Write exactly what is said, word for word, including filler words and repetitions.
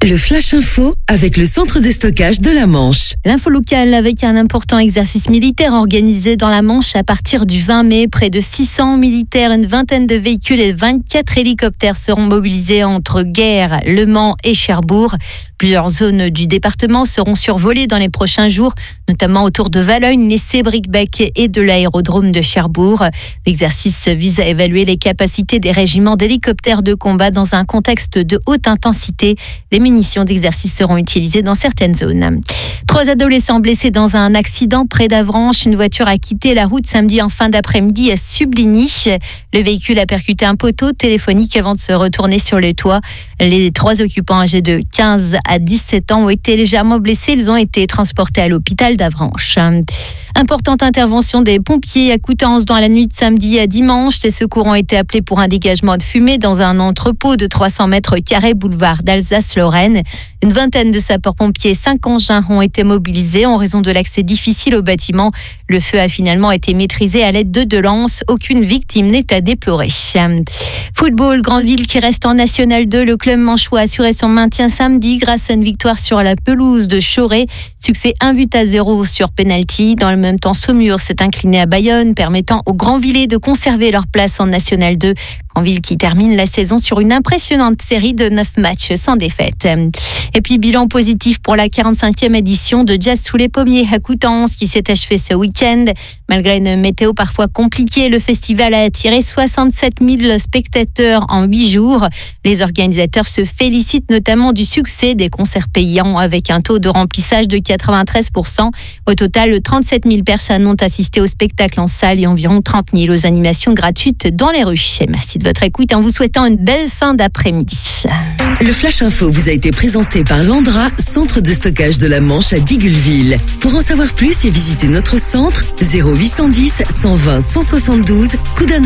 Le Flash Info avec le centre de stockage de la Manche. L'info locale avec un important exercice militaire organisé dans la Manche à partir du vingt mai. Près de six cents militaires, une vingtaine de véhicules et vingt-quatre hélicoptères seront mobilisés entre Guer, Le Mans et Cherbourg. Plusieurs zones du département seront survolées dans les prochains jours, notamment autour de Valognes, l'essai Bricbec et de l'aérodrome de Cherbourg. L'exercice vise à évaluer les capacités des régiments d'hélicoptères de combat dans un contexte de haute intensité. Les munitions d'exercice seront utilisées dans certaines zones. Trois adolescents blessés dans un accident près d'Avranches. Une voiture a quitté la route samedi en fin d'après-midi à Subligny. Le véhicule a percuté un poteau téléphonique avant de se retourner sur le toit. Les trois occupants âgés de quinze à dix-sept ans ont été légèrement blessés. Ils ont été transportés à l'hôpital d'Avranches. Importante intervention des pompiers à Coutances dans la nuit de samedi à dimanche. Les secours ont été appelés pour un dégagement de fumée dans un entrepôt de trois cents mètres carrés boulevard d'Alsace-Lorraine. Une vingtaine de sapeurs-pompiers et cinq engins ont été mobilisés en raison de l'accès difficile au bâtiment. Le feu a finalement été maîtrisé à l'aide de deux lances. Aucune victime n'est à déplorer. Football, Grandville qui reste en National deux. Le club manchois a assuré son maintien samedi grâce à une victoire sur la pelouse de Choré. Succès un but à zéro sur penalty. Dans le même temps, Saumur s'est incliné à Bayonne, permettant aux Grandvillais de conserver leur place en National deux. Grandville qui termine la saison sur une impressionnante série de neuf matchs sans défaite. Et puis, bilan positif pour la quarante-cinquième édition de Jazz sous les pommiers à Coutances qui s'est achevée ce week-end. Malgré une météo parfois compliquée, le festival a attiré soixante-sept mille spectateurs en huit jours. Les organisateurs se félicitent notamment du succès des concerts payants avec un taux de remplissage de quatre-vingt-treize pour cent. Au total, trente-sept mille personnes ont assisté au spectacle en salle et environ trente mille aux animations gratuites dans les rues. Merci de votre écoute en vous souhaitant une belle fin d'après-midi. Le Flash Info vous a été présenté par Landra, centre de stockage de la Manche à Digulleville. Pour en savoir plus et visiter notre centre, zéro huit cent dix, cent vingt, cent soixante-douze, Coudances.